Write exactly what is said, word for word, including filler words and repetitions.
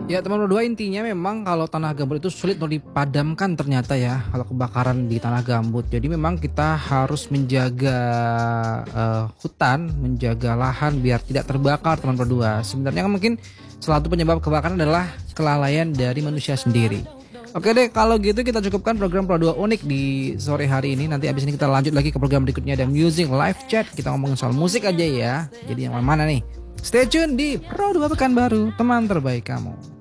Ya teman berdua, intinya memang kalau tanah gambut itu sulit untuk dipadamkan ternyata ya, kalau kebakaran di tanah gambut. Jadi memang kita harus menjaga eh, hutan, menjaga lahan biar tidak terbakar teman berdua. Sebenarnya kan mungkin salah satu penyebab kebakaran adalah kelalaian dari manusia sendiri. Oke deh, kalau gitu kita cukupkan program Pro dua Unik di sore hari ini. Nanti abis ini kita lanjut lagi ke program berikutnya, ada Music Live Chat. Kita ngomongin soal musik aja ya. Jadi yang mana nih? Stay tune di Pro dua Pekanbaru, teman terbaik kamu.